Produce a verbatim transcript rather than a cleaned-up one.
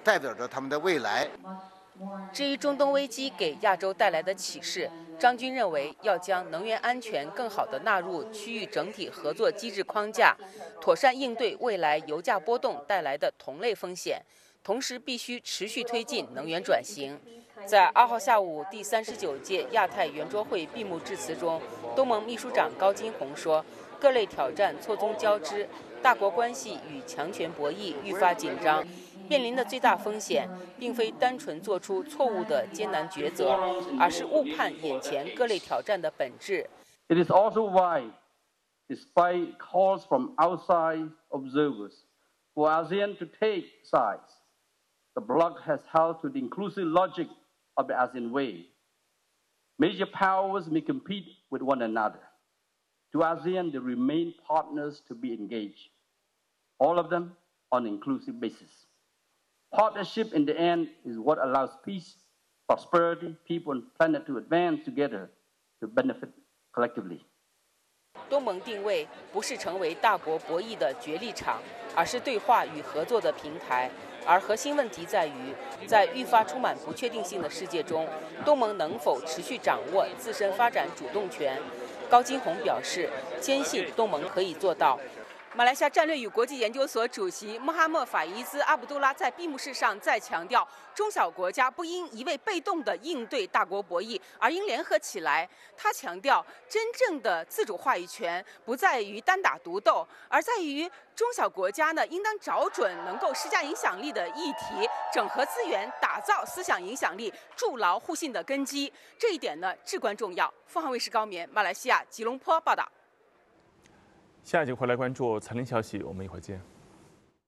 代表着他们的未来。 至于中东危机给亚洲带来的启示，张军认为要将能源安全更好地纳入区域整体合作机制框架，妥善应对未来油价波动带来的同类风险，同时必须持续推进能源转型。在二号下午第三十九届亚太圆桌会闭幕致辞中，东盟秘书长高金洪说，各类挑战错综交织，大国关系与强权博弈愈发紧张。面临的最大风险，并非单纯做出错误的艰难抉择，而是误判眼前各类挑战的本质。 It is also why, despite calls from outside observers for ASEAN to take sides, the bloc has held to the inclusive logic of the ASEAN way. Major powers may compete with one another. To ASEAN, they remain partners to be engaged, all of them on an inclusive basis. Partnership in the end is what allows peace, prosperity, people and planet to advance together to benefit collectively. 东盟定位不是成为大国博弈的角力场，而是对话与合作的平台。而核心问题在于，在愈发充满不确定性的世界中，东盟能否持续掌握自身发展主动权？高金洪表示，坚信东盟可以做到。马来西亚战略与国际研究所主席穆罕默法伊兹·阿卜杜拉在闭幕式上再强调，中小国家不应一味被动地应对大国博弈，而应联合起来。他强调，真正的自主话语权不在于单打独斗，而在于中小国家呢，应当找准能够施加影响力的议题，整合资源，打造思想影响力，筑牢互信的根基。这一点呢，至关重要。凤凰卫视高棉，马来西亚吉隆坡报道。 下一节回来关注财经消息，我们一会儿见。